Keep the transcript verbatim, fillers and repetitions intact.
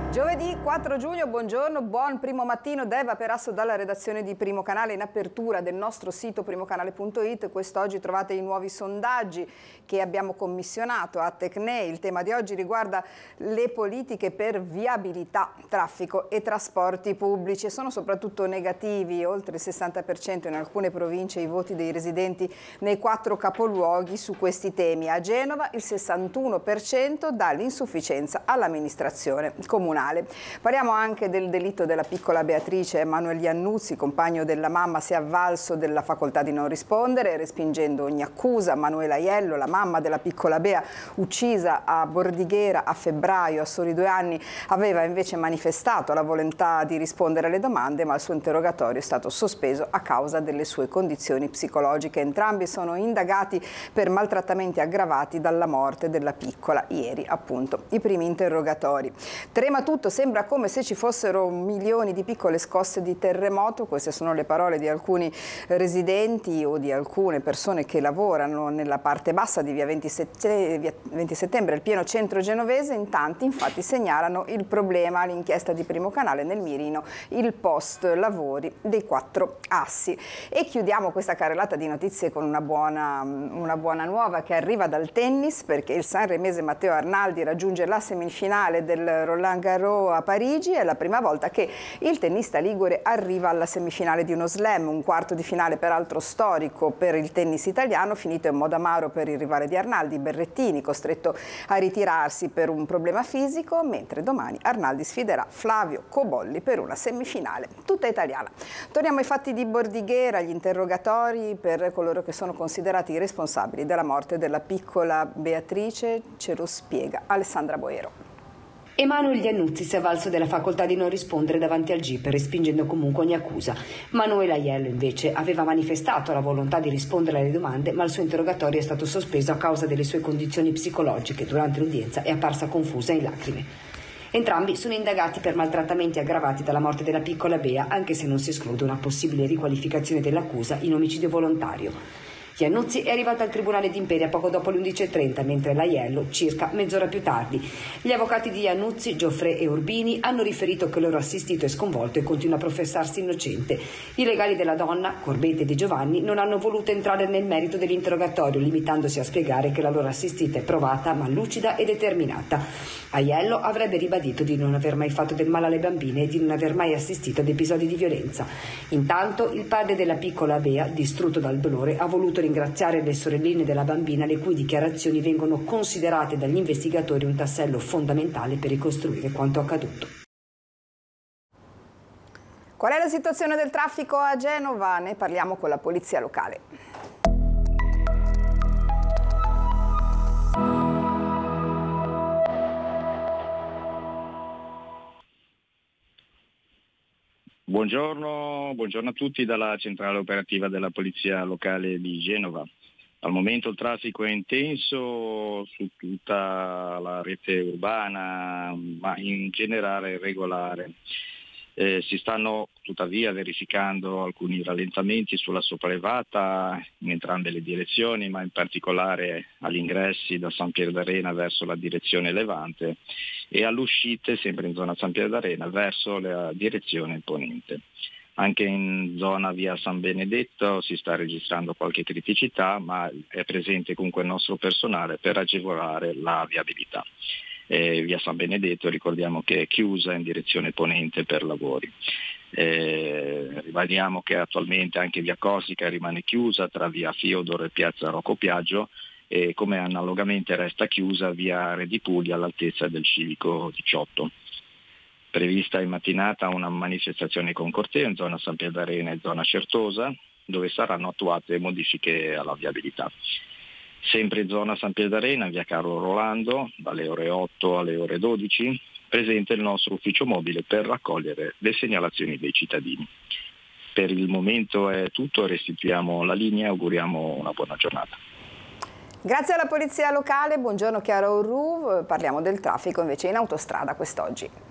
Giovedì quattro giugno, buongiorno, buon primo mattino. Deva Perasso dalla redazione di Primo Canale, in apertura del nostro sito primocanale punto it. Quest'oggi trovate i nuovi sondaggi che abbiamo commissionato a Tecne. Il tema di oggi riguarda le politiche per viabilità, traffico e trasporti pubblici. Sono soprattutto negativi, oltre il sessanta per cento in alcune province, i voti dei residenti nei quattro capoluoghi su questi temi. A Genova il sessantuno per cento dà l'insufficienza all'amministrazione comunale. Parliamo anche del delitto della piccola Beatrice. Emanuele Iannuzzi, compagno della mamma, si è avvalso della facoltà di non rispondere, respingendo ogni accusa. Manuela Aiello, la mamma della piccola Bea, uccisa a Bordighera a febbraio, a soli due anni, aveva invece manifestato la volontà di rispondere alle domande, ma il suo interrogatorio è stato sospeso a causa delle sue condizioni psicologiche. Entrambi sono indagati per maltrattamenti aggravati dalla morte della piccola. Ieri, appunto, i primi interrogatori. Trema tutto, sembra come se ci fossero milioni di piccole scosse di terremoto. Queste sono le parole di alcuni residenti o di alcune persone che lavorano nella parte bassa di via venti settembre, il pieno centro genovese. In tanti infatti segnalano il problema. L'inchiesta di Primo Canale, nel mirino il post lavori dei quattro assi. E chiudiamo questa carrellata di notizie con una buona, una buona nuova che arriva dal tennis, perché il sanremese Matteo Arnaldi raggiunge la semifinale del Roland Garros a Parigi. È la prima volta che il tennista ligure arriva alla semifinale di uno slam, un quarto di finale peraltro storico per il tennis italiano, finito in modo amaro per il rivale di Arnaldi, Berrettini, costretto a ritirarsi per un problema fisico, mentre domani Arnaldi sfiderà Flavio Cobolli per una semifinale tutta italiana. Torniamo ai fatti di Bordighera, gli interrogatori per coloro che sono considerati i responsabili della morte della piccola Beatrice. Ce lo spiega Alessandra Boero. Emanuele Iannuzzi si è avvalso della facoltà di non rispondere davanti al G I P, respingendo comunque ogni accusa. Manuela Aiello invece aveva manifestato la volontà di rispondere alle domande, ma il suo interrogatorio è stato sospeso a causa delle sue condizioni psicologiche. Durante l'udienza è apparsa confusa in lacrime. Entrambi sono indagati per maltrattamenti aggravati dalla morte della piccola Bea, anche se non si esclude una possibile riqualificazione dell'accusa in omicidio volontario. Iannuzzi è arrivato al Tribunale di Imperia poco dopo le undici e trenta, mentre l'Aiello circa mezz'ora più tardi. Gli avvocati di Iannuzzi, Gioffre e Urbini, hanno riferito che il loro assistito è sconvolto e continua a professarsi innocente. I legali della donna, Corbete e Di Giovanni, non hanno voluto entrare nel merito dell'interrogatorio, limitandosi a spiegare che la loro assistita è provata, ma lucida e determinata. Aiello avrebbe ribadito di non aver mai fatto del male alle bambine e di non aver mai assistito ad episodi di violenza. Intanto il padre della piccola Bea, distrutto dal dolore, ha voluto ringraziare le sorelline della bambina, le cui dichiarazioni vengono considerate dagli investigatori un tassello fondamentale per ricostruire quanto accaduto. Qual è la situazione del traffico a Genova? Ne parliamo con la polizia locale. Buongiorno, buongiorno a tutti dalla centrale operativa della polizia locale di Genova. Al momento il traffico è intenso su tutta la rete urbana, ma in generale regolare. Eh, si stanno tuttavia verificando alcuni rallentamenti sulla sopraelevata in entrambe le direzioni, ma in particolare agli ingressi da San Pier d'Arena verso la direzione levante e alle uscite sempre in zona San Pier d'Arena verso la direzione ponente. Anche in zona via San Benedetto si sta registrando qualche criticità, ma è presente comunque il nostro personale per agevolare la viabilità. Eh, via San Benedetto ricordiamo che è chiusa in direzione ponente per lavori. Eh, ribadiamo che attualmente anche via Corsica rimane chiusa tra via Fiodoro e piazza Rocco Piaggio, e come analogamente resta chiusa via Re di Puglia all'altezza del civico diciotto. Prevista in mattinata una manifestazione con corteo in zona San Pier d'Arena e zona Certosa, dove saranno attuate modifiche alla viabilità. Sempre in zona San Pier d'Arena, via Carlo Rolando, dalle ore otto alle ore dodici, presente il nostro ufficio mobile per raccogliere le segnalazioni dei cittadini. Per il momento è tutto, restituiamo la linea e auguriamo una buona giornata. Grazie alla polizia locale, buongiorno Chiara Orru. Parliamo del traffico invece in autostrada quest'oggi.